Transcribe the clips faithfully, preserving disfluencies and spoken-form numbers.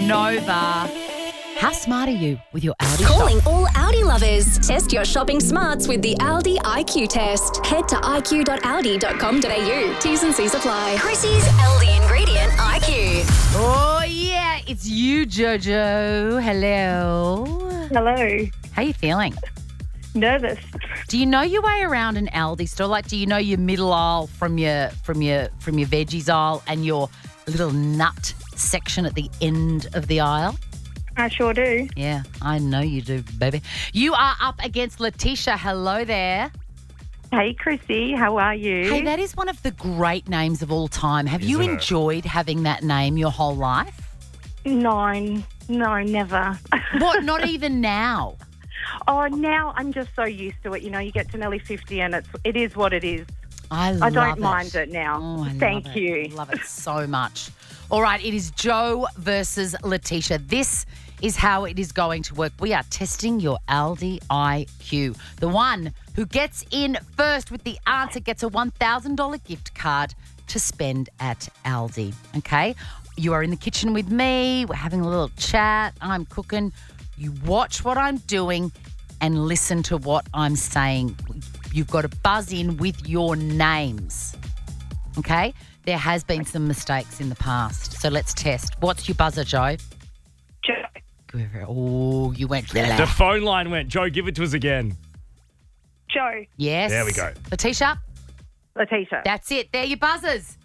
Nova. How smart are you with your Aldi Calling shop? all Audi lovers. Test your shopping smarts with the Aldi I Q test. Head to i q dot audi dot com dot a u. T's and C's apply. Chrissy's Aldi Ingredient I Q. Oh, yeah, it's you, Jojo. Hello. Hello. How you feeling? Nervous. Do you know your way around an Aldi store? Like, do you know your middle aisle from your from your from your veggies aisle and your little nut section at the end of the aisle? I sure do. Yeah, I know you do, baby. You are up against Letitia. Hello there. Hey, Chrissy. How are you? Hey, that is one of the great names of all time. Have you Isn't it? enjoyed having that name your whole life? Nine. No, never. What, not even now? Oh, now I'm just so used to it. You know, you get to nearly fifty and it's, it is what it is. I love I don't it. mind it now. Oh, I Thank love you. It. I love it so much. All right, it is Joe versus Letitia. This is how it is going to work. We are testing your Aldi I Q. The one who gets in first with the answer gets a one thousand dollars gift card to spend at Aldi, okay? You are in the kitchen with me. We're having a little chat. I'm cooking. You watch what I'm doing and listen to what I'm saying. You've got to buzz in with your names, okay? There has been some mistakes in the past, so let's test. What's your buzzer, Joe? Joe. Oh, you went. The phone line went. Joe, give it to us again. Joe. Yes. There we go. Letitia, Letitia. that's it. They're your buzzers.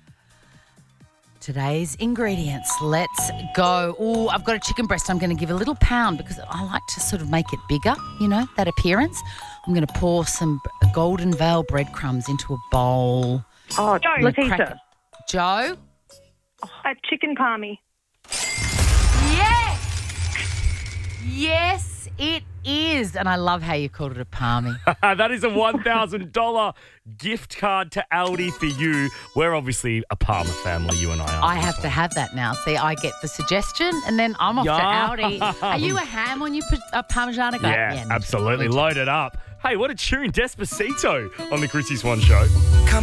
Today's ingredients. Let's go. Oh, I've got a chicken breast. I'm going to give a little pound because I like to sort of make it bigger, you know, that appearance. I'm going to pour some Golden Vale breadcrumbs into a bowl. Oh, Joe. I'm gonna crack Letitia. it. Joe? A chicken palmy. Yes! Yes, it is. And I love how you called it a palmy. That is a one thousand dollars gift card to Aldi for you. We're obviously a Palmer family, you and I are. I have to have that now. See, I get the suggestion and then I'm off Yum. to Aldi. Are you a ham when you put a Parmigiana? Yeah, no, absolutely. we do. Load it up. Hey, what a tune. Despacito on the Chrissy Swan Show.